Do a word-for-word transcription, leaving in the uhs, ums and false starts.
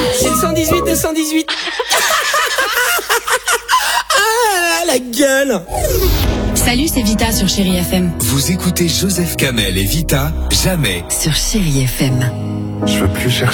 C'est le cent dix-huit deux cent dix-huit. Ah, la gueule. Salut, c'est Vita sur Chérie F M. Vous écoutez Joseph Kamel et Vita, jamais Sur Chérie F M. Je veux plus chercher.